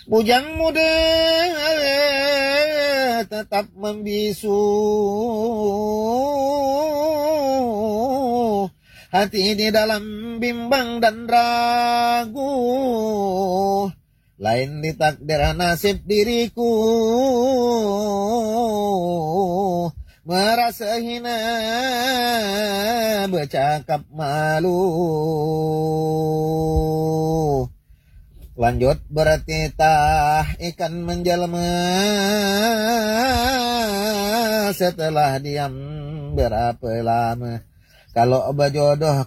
Bujang muda tetap membisu, hati di dalam bimbang dan ragu, lain ditakdir nasib diriku, merasa hina bercakap malu. Lanjut berarti tah ikan menjelma setelah diam berapa lama. Kalau berjodoh